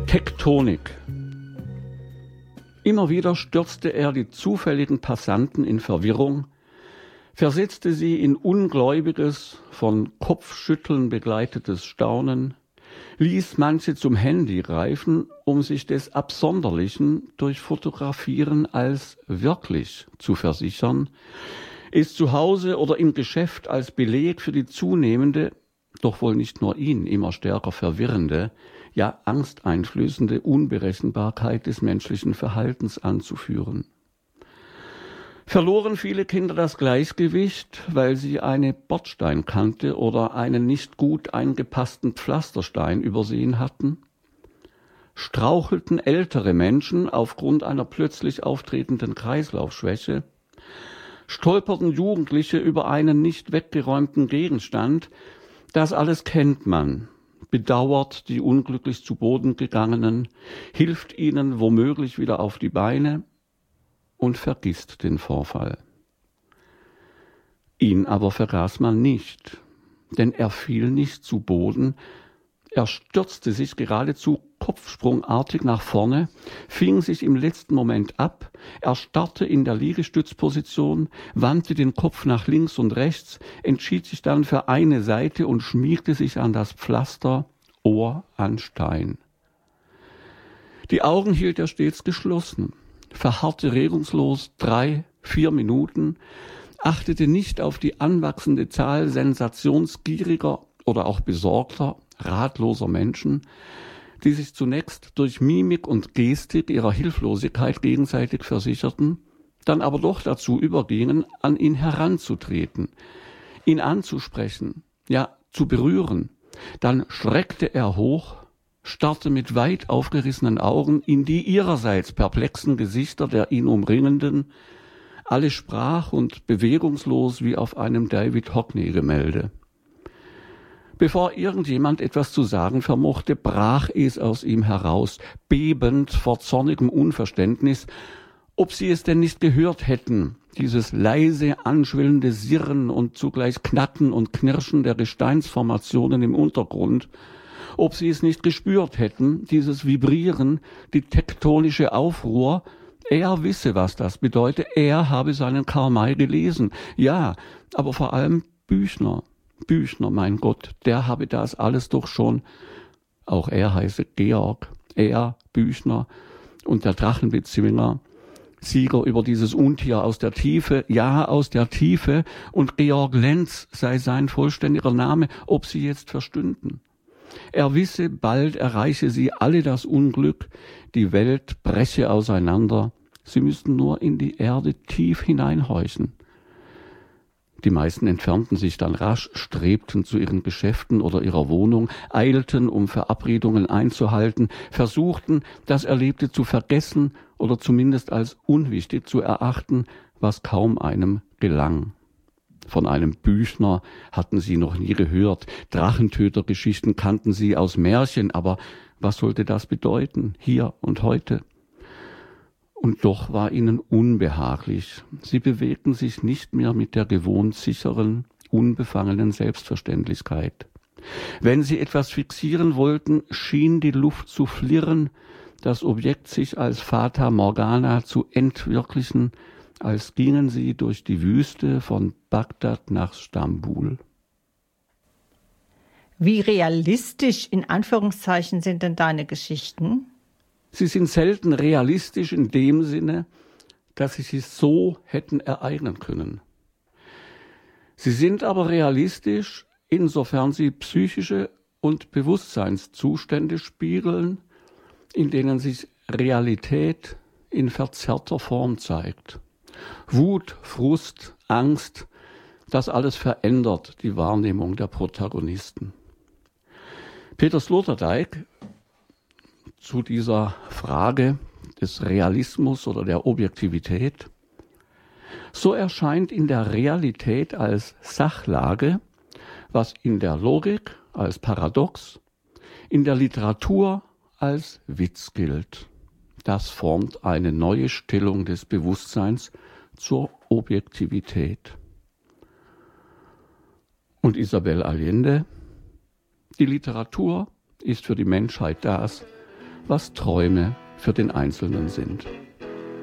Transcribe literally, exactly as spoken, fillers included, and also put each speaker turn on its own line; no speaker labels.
Tektonik. Immer wieder stürzte er die zufälligen Passanten in Verwirrung, versetzte sie in ungläubiges, von Kopfschütteln begleitetes Staunen, ließ manche zum Handy greifen, um sich des Absonderlichen durch Fotografieren als wirklich zu versichern, ist zu Hause oder im Geschäft als Beleg für die zunehmende, doch wohl nicht nur ihn immer stärker verwirrende, ja angsteinflößende Unberechenbarkeit des menschlichen Verhaltens anzuführen. Verloren viele Kinder das Gleichgewicht, weil sie eine Bordsteinkante oder einen nicht gut eingepassten Pflasterstein übersehen hatten? Strauchelten ältere Menschen aufgrund einer plötzlich auftretenden Kreislaufschwäche? Stolperten Jugendliche über einen nicht weggeräumten Gegenstand? Das alles kennt man, bedauert die unglücklich zu Boden gegangenen, hilft ihnen womöglich wieder auf die Beine und vergisst den Vorfall. Ihn aber vergaß man nicht, denn er fiel nicht zu Boden, er stürzte sich geradezu kopfsprungartig nach vorne, fing sich im letzten Moment ab, erstarrte in der Liegestützposition, wandte den Kopf nach links und rechts, entschied sich dann für eine Seite und schmiegte sich an das Pflaster, Ohr an Stein. Die Augen hielt er stets geschlossen, verharrte regungslos drei, vier Minuten, achtete nicht auf die anwachsende Zahl sensationsgieriger oder auch besorgter, ratloser Menschen, die sich zunächst durch Mimik und Gestik ihrer Hilflosigkeit gegenseitig versicherten, dann aber doch dazu übergingen, an ihn heranzutreten, ihn anzusprechen, ja zu berühren. Dann schreckte er hoch, starrte mit weit aufgerissenen Augen in die ihrerseits perplexen Gesichter der ihn Umringenden, alle sprach- und bewegungslos wie auf einem David Hockney-Gemälde. Bevor irgendjemand etwas zu sagen vermochte, brach es aus ihm heraus, bebend vor zornigem Unverständnis, ob sie es denn nicht gehört hätten, dieses leise, anschwellende Sirren und zugleich Knacken und Knirschen der Gesteinsformationen im Untergrund, ob sie es nicht gespürt hätten, dieses Vibrieren, die tektonische Aufruhr. Er wisse, was das bedeutet, er habe seinen Karl May gelesen, ja, aber vor allem Büchner. Büchner, mein Gott, der habe das alles doch schon, auch er heiße Georg, er, Büchner und der Drachenbezwinger, Sieger über dieses Untier aus der Tiefe, ja, aus der Tiefe, und Georg Lenz sei sein vollständiger Name, ob sie jetzt verstünden. Er wisse, bald erreiche sie alle das Unglück, die Welt breche auseinander, sie müssten nur in die Erde tief hineinhorchen. Die meisten entfernten sich dann rasch, strebten zu ihren Geschäften oder ihrer Wohnung, eilten, um Verabredungen einzuhalten, versuchten, das Erlebte zu vergessen oder zumindest als unwichtig zu erachten, was kaum einem gelang. Von einem Büchner hatten sie noch nie gehört, Drachentötergeschichten kannten sie aus Märchen, aber was sollte das bedeuten, hier und heute? Und doch war ihnen unbehaglich. Sie bewegten sich nicht mehr mit der gewohnt sicheren, unbefangenen Selbstverständlichkeit. Wenn sie etwas fixieren wollten, schien die Luft zu flirren, das Objekt sich als Fata Morgana zu entwirklichen, als gingen sie durch die Wüste von Bagdad nach Stambul.
Wie realistisch in Anführungszeichen sind denn deine Geschichten?
Sie sind selten realistisch in dem Sinne, dass sie sich so hätten ereignen können. Sie sind aber realistisch, insofern sie psychische und Bewusstseinszustände spiegeln, in denen sich Realität in verzerrter Form zeigt. Wut, Frust, Angst, das alles verändert die Wahrnehmung der Protagonisten. Peter Sloterdijk zu dieser Frage des Realismus oder der Objektivität: So erscheint in der Realität als Sachlage, was in der Logik als Paradox, in der Literatur als Witz gilt. Das formt eine neue Stellung des Bewusstseins zur Objektivität. Und Isabel Allende: Die Literatur ist für die Menschheit das, was Träume für den Einzelnen sind.